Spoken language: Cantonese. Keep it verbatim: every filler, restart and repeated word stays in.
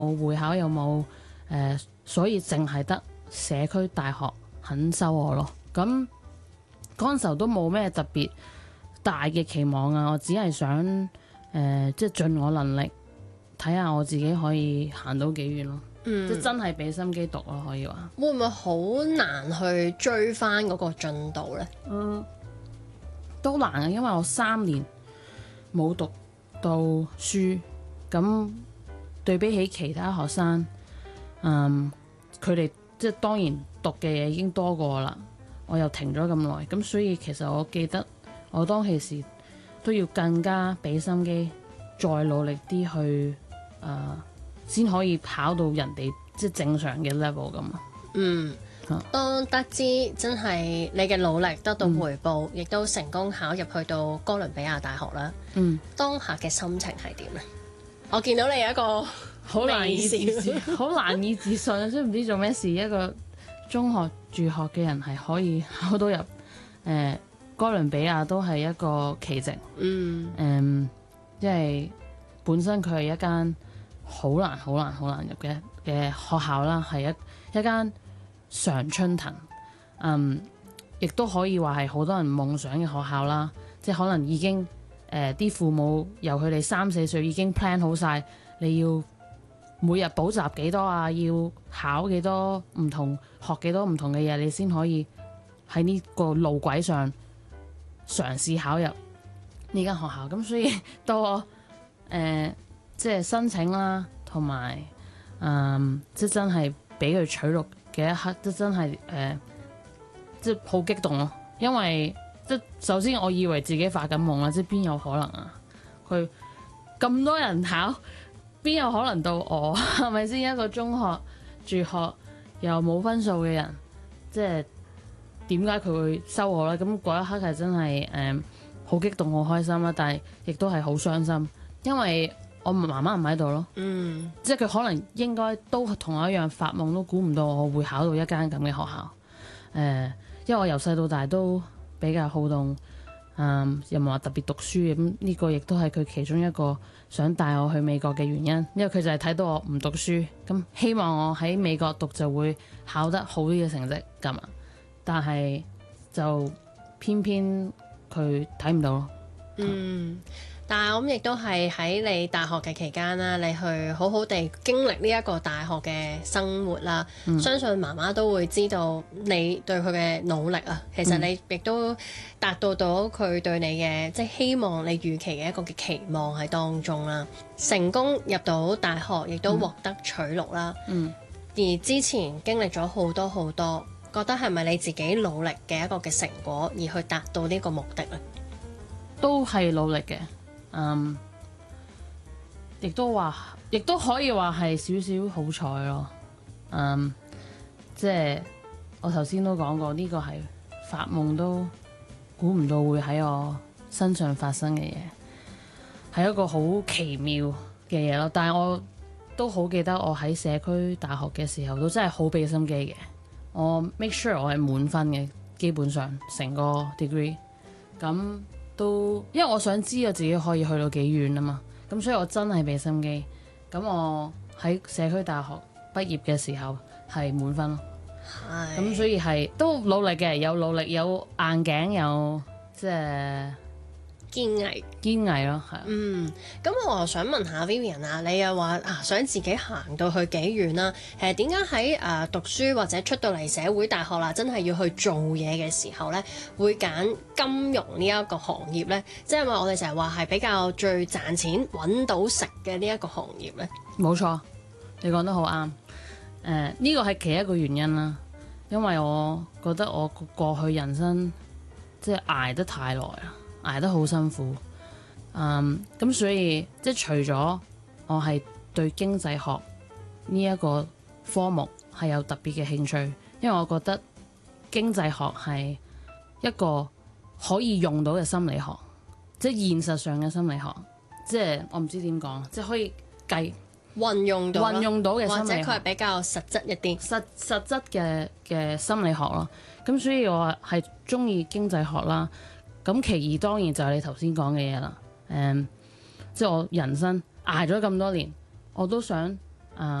會考，有冇誒、呃，所以淨係得社區大學肯收我咯。咁嗰陣時候都冇咩特別大嘅期望啊，我只係想誒、呃，即係盡我能力睇下我自己可以行到幾遠咯。嗯、即係真係俾心機讀咯，可以話。 會唔會好難去追翻嗰個進度呢？ 嗯，都難啊，因為我三年冇讀到書，咁對比起其他學生，嗯，佢哋即係當然讀嘅嘢已經多過我啦，我又停咗咁耐，咁所以其實我記得我當其時都要更加俾心機，再努力啲去誒。呃先可以考到人哋即係正常嘅 level 咁。 嗯，啊、當得知真係你嘅努力得到回報，亦、嗯、都成功考入去到哥倫比亞大學啦。嗯，當下嘅心情係點呢？我見到你有一個好難以置信，好難以置信啊！即係唔知做咩事，一個中學住學嘅人係可以考到入誒、呃、哥倫比亞，都係一個奇蹟。嗯，誒、嗯，因為本身佢係一間好難、好難、好難入嘅嘅學校啦，係一一間常春藤，嗯，亦都可以話係好多人夢想嘅學校啦。即係可能已經誒啲、呃、父母由佢哋三四歲已經 plan 好晒，你要每日補習幾多啊，要考幾多唔同學幾多唔同嘅嘢，你先可以喺呢個路軌上嘗試考入呢間學校。咁所以到我誒。呃即係申請啦，同埋誒，即係真係俾佢取錄嘅一刻，即真係誒、呃，即係好激動咯。因為即係首先我以為自己發緊夢啦，即係邊有可能啊？佢咁多人考，邊有可能到我？係咪先？一個中學住學又冇分數嘅人，即係點解佢會收我咧？咁嗰一刻係真係誒好激動、好開心啦，但係亦都係好傷心，因為我媽媽唔喺度咯，嗯，即係佢可能應該都同我一樣發夢，都估唔到我會考到一間咁嘅學校。誒、呃，因為我由細到大都比較好動，嗯，又唔係話特別讀書嘅，咁呢個亦都係佢其中一個想帶我去美國嘅原因。因為佢就係睇到我唔讀書，咁希望我喺美國讀就會考得好啲嘅成績咁啊。但係就偏偏佢睇唔到咯。 嗯。但係我諗亦都係喺你大學嘅期間啦，你去好好地經歷呢一個大學嘅生活啦。嗯、相信媽媽都會知道你對佢嘅努力啊。其實你亦都達到到佢對你嘅即係希望你預期嘅一個嘅期望喺當中啦。成功入到大學，亦都獲得取錄啦。嗯。而之前經歷咗好多好多，覺得係咪你自己努力嘅一個嘅成果，而去達到呢個目的呢？ 都係努力嘅。嗯，亦都話，亦都可以話係少少好彩咯。嗯，即係我頭先都講過，呢個係發夢都估唔到會喺我身上發生嘅嘢，係一個好奇妙嘅嘢咯。但係我都好記得我喺社區大學嘅時候都真係好俾心機嘅，我 make sure 我係滿分嘅，基本上成個 degree 咁。都因為我想知道自己可以去到幾遠啊嘛，咁所以我真係俾心機。咁我喺社區大學畢業嘅時候係滿分咯，咁是所以係都努力嘅，有努力，有硬頸，有即係堅毅堅毅咯，係啊。 嗯，咁我又想問下 Vivian 啊，你又話啊想自己行到去幾遠啦？誒點解喺誒讀書或者出到嚟社會大學啦，真係要去做嘢嘅時候咧，會揀金融呢一個行業咧？即係因為我哋成日話係比較最賺錢揾到食嘅呢一個行業咧。 冇錯，你講得好啱。誒呢個係其一個原因啦，因為我覺得我過去人生即係捱得太耐啦。捱得好辛苦，嗯，咁所以即係除咗我係對經濟學呢一個科目係有特別嘅興趣，因為我覺得經濟學係一個可以用到嘅心理學，即係現實上嘅心理學，即係我唔知點講，即係可以計運用到運用到嘅心理學， 或者佢係比較實質一啲實實質嘅嘅心理學咯。咁所以我係中意經濟學啦。咁其二當然就係你頭先講嘅嘢啦，誒、嗯，即係我人生捱咗咁多年，我都想